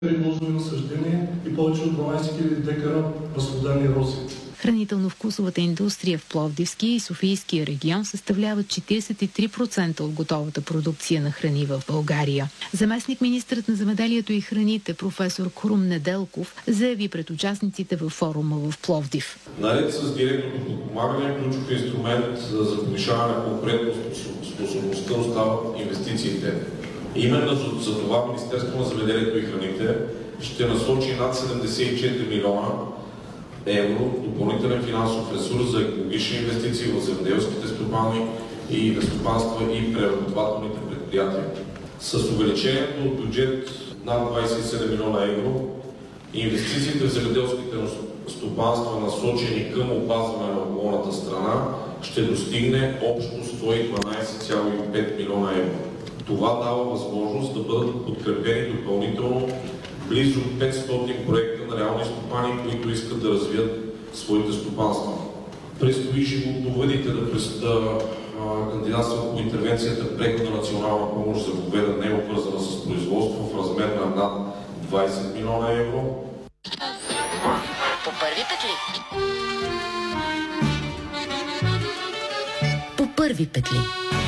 риболовни насаждения и повече от 12 000 декара разплодени рози. Хранително-вкусовата индустрия в Пловдивски и Софийския регион съставляват 43% от готовата продукция на храни в България. Заместник-министърът на земеделието и храните професор Крум Неделков заяви пред участниците във форума в Пловдив. Наред с директното подпомагане, ключов инструмент за повишаване на конкурентоспособността остават инвестициите. Именно за това Министерството на земеделието и храните ще насочи над 74 милиона евро допълнителен финансов ресурс за екологични инвестиции в земеделските стопани и стопанства и преработвателните предприятия. С увеличението от бюджет над 27 милиона евро, инвестициите в земеделските стопанства, насочени към опазване на околната страна, ще достигне общо 112,5 милиона евро. Това дава възможност да бъдат подкрепени допълнително близо 500 проекта на реални стопани, които искат да развият своите стопанства. Предстои животновъдите да кандидатстват по интервенцията преходна национална помощ за говеда, не обвързана с производство, в размер на над 20 милиона евро. По първи петли. По първи петли.